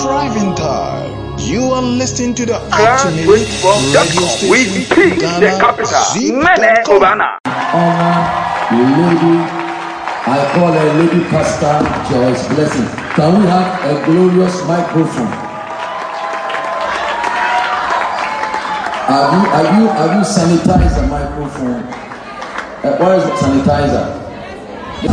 driving time. You are listening to the ultimate radio station in Ghana, Zip.com. The lady, I call her Lady Pastor Joyce Blessing. Can we have a glorious microphone? Have you sanitized the microphone? Where is the sanitizer?